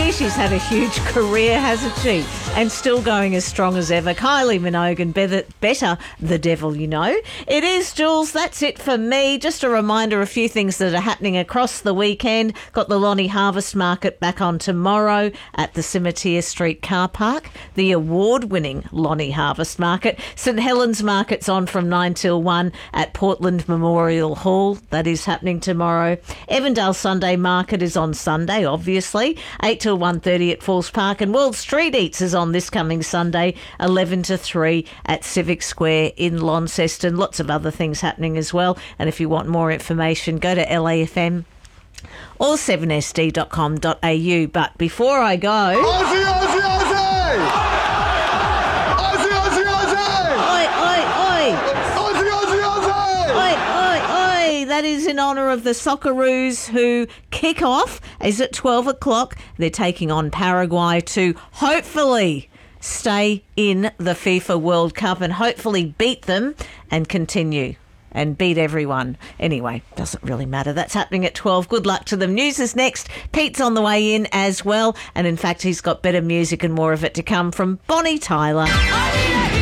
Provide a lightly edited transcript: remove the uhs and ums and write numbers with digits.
She's had a huge career, hasn't she? And still going as strong as ever. Kylie Minogue and Better the Devil, you know. It is, Jules. That's it for me. Just a reminder, a few things that are happening across the weekend. Got the Lonnie Harvest Market back on tomorrow at the Cimetière Street car park. The award-winning Lonnie Harvest Market. St Helens Market's on from 9 till 1 at Portland Memorial Hall. That is happening tomorrow. Evandale Sunday Market is on Sunday, obviously. 8 till 1:30 at Falls Park, and World Street Eats is on this coming Sunday, 11 to 3 at Civic Square in Launceston. Lots of other things happening as well, and if you want more information, go to LAFM or 7sd.com.au. But before I go... Aussie, Aussie, Aussie! Aussie, Aussie, Aussie! Oi, oi, oi! Aussie, Aussie, Aussie! Oi, oi, oi! That is in honour of the Socceroos, who kick off is at 12 o'clock. They're taking on Paraguay to hopefully stay in the FIFA World Cup and hopefully beat them and continue and beat everyone. Anyway, doesn't really matter. That's happening at 12. Good luck to them. News is next. Pete's on the way in as well. And in fact, he's got better music and more of it to come from Bonnie Tyler.